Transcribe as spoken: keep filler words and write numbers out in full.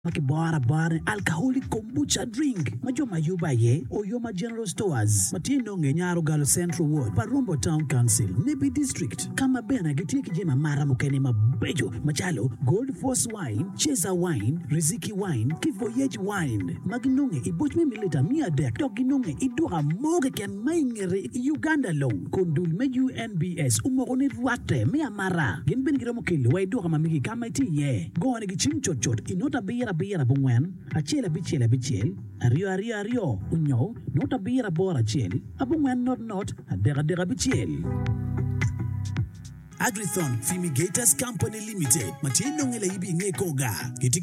Makibara bar alcoholic kombucha drink majo mayuba ye Oyoma General Stores matino ngenyaro Galo Central Ward Parombo Town Council Nibi District kama bena gitie kijema mara mukene mabejo machalo Gold Force Wine Cheza Wine Riziki Wine Kivoyage Wine maginunge ibochme milita mia dek doginunge iduha moge ken maingere Uganda long kondul me U N B S umogone ruate mea mara ginben giromo kili wa iduha mamigi kama iti ye go ane gichim chot chot inota bira bira bungwen achela bichela bichel ario ario ario unyo nota bira bora chel abungwen not not adera dera bichel. Agrithon Fumigators Company Limited matino ngele ibi ngekoga